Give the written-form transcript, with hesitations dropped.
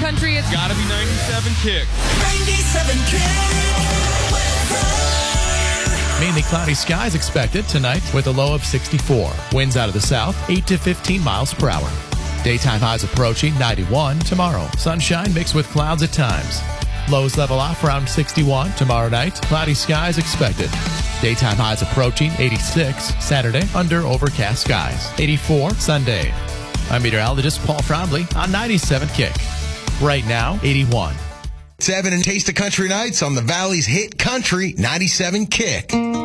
Country. It's Gotta be 97 Kick. 97 Kick. Mainly cloudy skies expected tonight with a low of 64. Winds out of the south, 8 to 15 miles per hour. Daytime highs approaching 91 tomorrow. Sunshine mixed with clouds at times. Lows level off around 61 tomorrow night. Cloudy skies expected. Daytime highs approaching 86 Saturday under overcast skies. 84 Sunday. I'm meteorologist Paul Frombley on 97 Kick. Right now, 81. 7 and Taste of Country Nights on the Valley's Hit Country 97 Kick.